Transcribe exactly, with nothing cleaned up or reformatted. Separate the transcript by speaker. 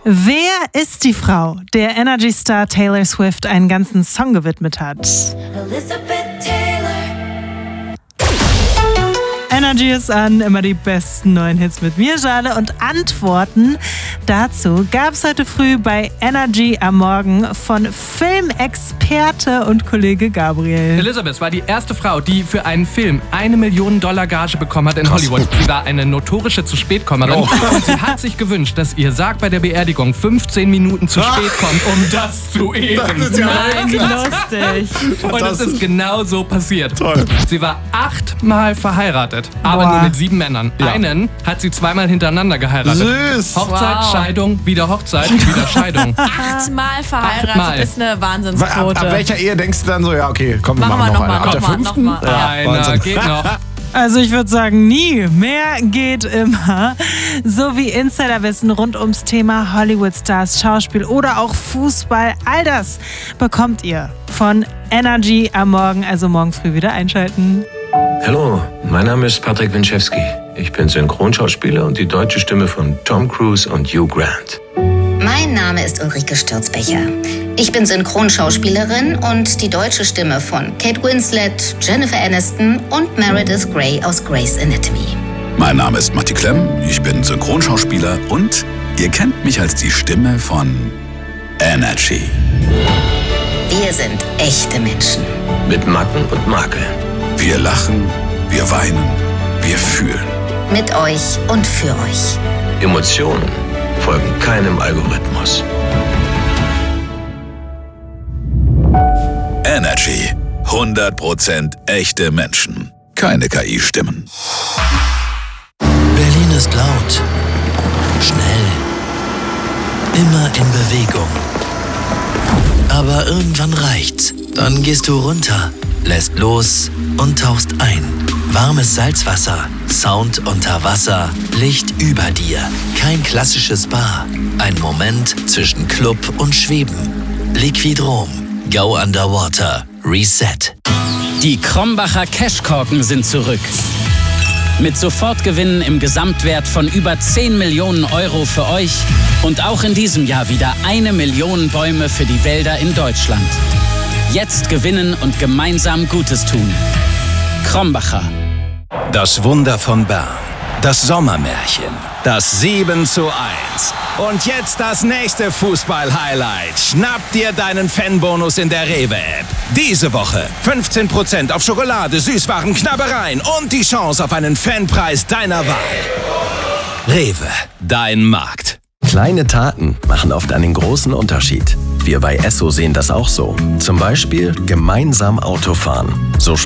Speaker 1: Wer ist die Frau, der Energy-Star Taylor Swift einen ganzen Song gewidmet hat?
Speaker 2: Elizabeth Taylor.
Speaker 1: Energy ist an, immer die besten neuen Hits mit mir, Schale. Und Antworten dazu gab es heute früh bei Energy am Morgen von Filmexperte und Kollege Gabriel.
Speaker 3: Elizabeth war die erste Frau, die für einen Film eine Million Dollar Gage bekommen hat in
Speaker 4: Krass.
Speaker 3: Hollywood. Sie war eine notorische Zu-Spät-Kommerin
Speaker 4: Oh.
Speaker 3: und sie hat sich gewünscht, dass ihr Sarg bei der Beerdigung fünfzehn Minuten zu spät kommt, um das zu ehren.
Speaker 4: Das ist ja
Speaker 1: Nein, wie lustig.
Speaker 3: Und es ist genau so passiert.
Speaker 4: Toll.
Speaker 3: Sie war achtmal verheiratet, aber
Speaker 1: Boah.
Speaker 3: nur mit sieben Männern.
Speaker 4: Ja.
Speaker 3: Einen hat sie zweimal hintereinander geheiratet.
Speaker 4: Süß.
Speaker 3: Hochzeit,
Speaker 5: Wow.
Speaker 3: Scheidung, wieder Hochzeit, wieder Scheidung.
Speaker 5: Achtmal verheiratet
Speaker 3: Achtmal.
Speaker 5: ist eine
Speaker 4: Ab,
Speaker 5: Wahnsinnsquote.
Speaker 4: ab welcher Ehe denkst du dann so, ja, okay, komm, wir
Speaker 5: Machen
Speaker 4: machen
Speaker 5: wir
Speaker 4: noch
Speaker 5: noch
Speaker 4: eine.
Speaker 5: mal,
Speaker 4: Ab der
Speaker 5: noch mal,
Speaker 4: fünften?
Speaker 5: noch mal.
Speaker 4: Ja,
Speaker 3: Einer
Speaker 4: Wahnsinn.
Speaker 3: geht noch.
Speaker 1: Also ich würde sagen, nie. Mehr geht immer. So wie Insiderwissen rund ums Thema Hollywood-Stars, Schauspiel oder auch Fußball. All das bekommt ihr von Energy am Morgen. Also morgen früh wieder einschalten.
Speaker 6: Hallo, mein Name ist Patrick Winczewski. Ich bin Synchronschauspieler und die deutsche Stimme von Tom Cruise und Hugh Grant.
Speaker 7: Mein Name ist Ulrike Stürzbecher. Ich bin Synchronschauspielerin und die deutsche Stimme von Kate Winslet, Jennifer Aniston und Meredith Grey aus Grey's Anatomy.
Speaker 8: Mein Name ist Matti Klemm, ich bin Synchronschauspieler und ihr kennt mich als die Stimme von Energy.
Speaker 7: Wir sind echte Menschen.
Speaker 6: Mit Macken und Makeln.
Speaker 8: Wir lachen, wir weinen, wir fühlen.
Speaker 7: Mit euch und für euch.
Speaker 6: Emotionen folgen keinem Algorithmus.
Speaker 8: Energy. hundert Prozent echte Menschen. Keine K I-Stimmen.
Speaker 9: Berlin ist laut, schnell, immer in Bewegung. Aber irgendwann reicht's. Dann gehst du runter, lässt los und tauchst ein. Warmes Salzwasser, Sound unter Wasser, Licht über dir. Kein klassisches Spa. Ein Moment zwischen Club und Schweben. Liquidrom. Go Underwater. Reset.
Speaker 10: Die Krombacher Cashkorken sind zurück. Mit Sofortgewinnen im Gesamtwert von über zehn Millionen Euro für euch und auch in diesem Jahr wieder eine Million Bäume für die Wälder in Deutschland. Jetzt gewinnen und gemeinsam Gutes tun. Krombacher.
Speaker 11: Das Wunder von Bern. Das Sommermärchen. Das sieben zu eins. Und jetzt das nächste Fußball-Highlight. Schnapp dir deinen Fanbonus in der Rewe-App. Diese Woche fünfzehn Prozent auf Schokolade, Süßwaren, Knabbereien und die Chance auf einen Fanpreis deiner Wahl. Rewe, dein Markt.
Speaker 12: Kleine Taten machen oft einen großen Unterschied. Wir bei Esso sehen das auch so. Zum Beispiel gemeinsam Autofahren. So